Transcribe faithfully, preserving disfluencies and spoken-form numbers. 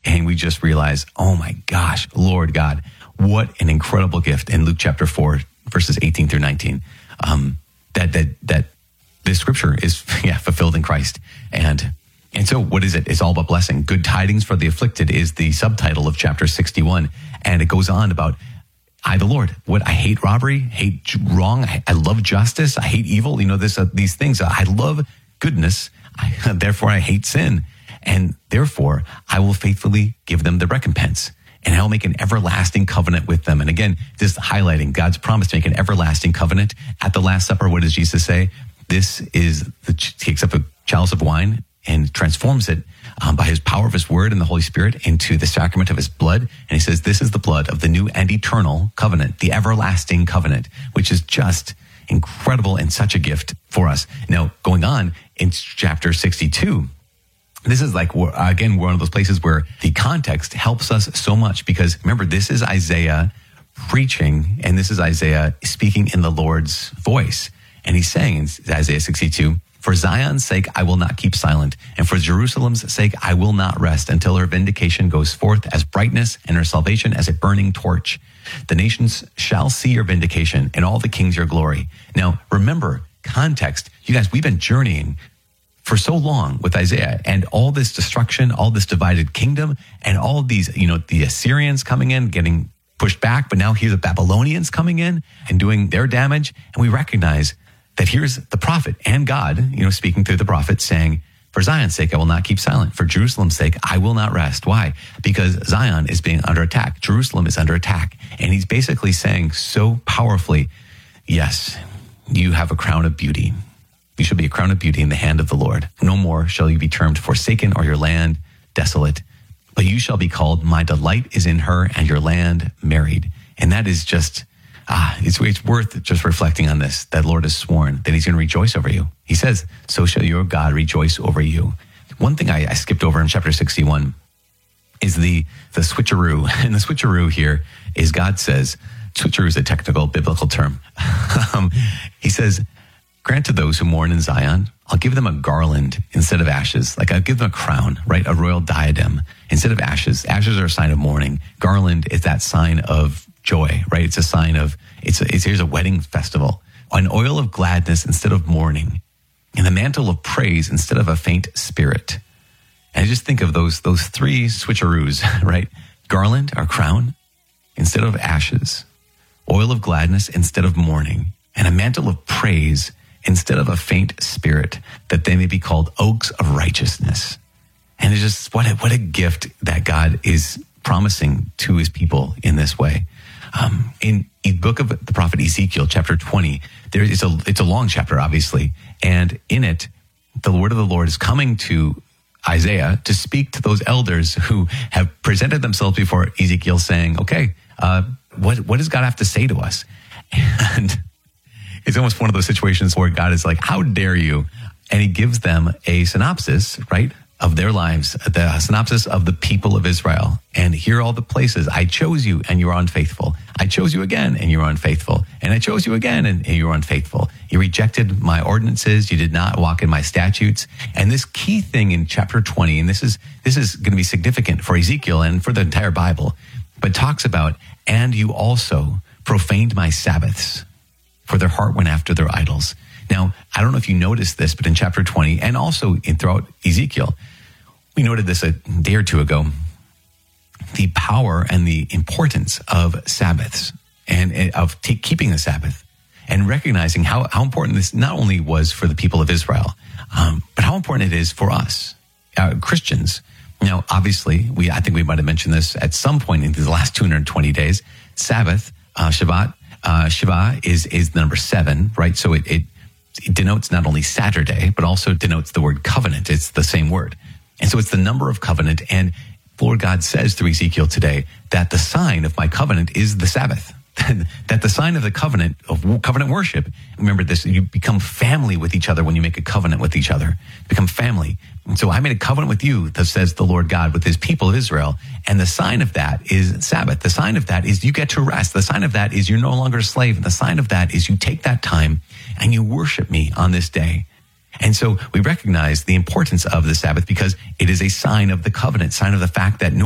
and we just realize, oh my gosh, Lord God, what an incredible gift in Luke chapter four, verses eighteen through nineteen. Um, that that that this scripture is yeah fulfilled in Christ. And and so what is it? It's all about blessing. Good tidings for the afflicted is the subtitle of chapter sixty-one. And it goes on about, I, the Lord, what I hate robbery, hate wrong. I, I love justice. I hate evil. You know, this, uh, these things. I love goodness. I, therefore, I hate sin. And therefore, I will faithfully give them the recompense. And I will make an everlasting covenant with them. And again, just highlighting God's promise to make an everlasting covenant. At the Last Supper, what does Jesus say? This is, the, he takes up a chalice of wine and transforms it um, by his power of his word and the Holy Spirit into the sacrament of his blood. And he says, this is the blood of the new and eternal covenant, the everlasting covenant, which is just incredible and such a gift for us. Now, going on in chapter sixty-two, this is like, again, one of those places where the context helps us so much, because remember, this is Isaiah preaching, and this is Isaiah speaking in the Lord's voice. And he's saying in Isaiah sixty-two, for Zion's sake, I will not keep silent, and for Jerusalem's sake, I will not rest until her vindication goes forth as brightness and her salvation as a burning torch. The nations shall see your vindication, and all the kings your glory. Now, remember, context. You guys, we've been journeying for so long with Isaiah, and all this destruction, all this divided kingdom, and all of these, you know, the Assyrians coming in, getting pushed back, but now here the Babylonians coming in and doing their damage. And we recognize that here's the prophet and God, you know, speaking through the prophet saying, for Zion's sake, I will not keep silent. For Jerusalem's sake, I will not rest. Why? Because Zion is being under attack. Jerusalem is under attack. And he's basically saying so powerfully, yes, you have a crown of beauty. You shall be a crown of beauty in the hand of the Lord. No more shall you be termed forsaken or your land desolate, but you shall be called, my delight is in her, and your land married. And that is just, ah, it's, it's worth just reflecting on this, that Lord has sworn that he's going to rejoice over you. He says, so shall your God rejoice over you. One thing I, I skipped over in chapter sixty-one is the, the switcheroo. And the switcheroo here is God says, switcheroo is a technical biblical term. um, he says, grant to those who mourn in Zion, I'll give them a garland instead of ashes. Like I'll give them a crown, right? A royal diadem instead of ashes. Ashes are a sign of mourning. Garland is that sign of joy, right? It's a sign of, it's, a, it's here's a wedding festival. An oil of gladness instead of mourning. And a mantle of praise instead of a faint spirit. And I just think of those, those three switcheroos, right? Garland, our crown, instead of ashes. Oil of gladness instead of mourning. And a mantle of praise instead of a faint spirit, that they may be called oaks of righteousness. And it's just, what a, what a gift that God is promising to his people in this way. Um, in the book of the prophet Ezekiel, chapter twenty, there is a, it's a long chapter, obviously. And in it, the word of the Lord is coming to Isaiah to speak to those elders who have presented themselves before Ezekiel saying, okay, uh, what, what does God have to say to us? And it's almost one of those situations where God is like, how dare you? And he gives them a synopsis, right, of their lives, the synopsis of the people of Israel. And here are all the places. I chose you and you are unfaithful. I chose you again and you are unfaithful. And I chose you again and you are unfaithful. You rejected my ordinances. You did not walk in my statutes. And this key thing in chapter twenty, and this is, this is going to be significant for Ezekiel and for the entire Bible, but talks about, and you also profaned my Sabbaths, for their heart went after their idols. Now, I don't know if you noticed this, but in chapter twenty, and also in throughout Ezekiel, we noted this a day or two ago, the power and the importance of Sabbaths and of t- keeping the Sabbath, and recognizing how, how important this not only was for the people of Israel, um, but how important it is for us, uh, Christians. Now, obviously, we I think we might have mentioned this at some point in the last two hundred twenty days. Sabbath, uh, Shabbat, Uh, Shiva is is the number seven, right? So it, it, it denotes not only Saturday, but also denotes the word covenant. It's the same word. And so it's the number of covenant. And Lord God says through Ezekiel today that the sign of my covenant is the Sabbath. That the sign of the covenant, of covenant worship, remember this, you become family with each other when you make a covenant with each other. You become family. And so I made a covenant with you, that says the Lord God, with his people of Israel. And the sign of that is Sabbath. The sign of that is you get to rest. The sign of that is you're no longer a slave. And the sign of that is you take that time and you worship me on this day. And so we recognize the importance of the Sabbath because it is a sign of the covenant, sign of the fact that no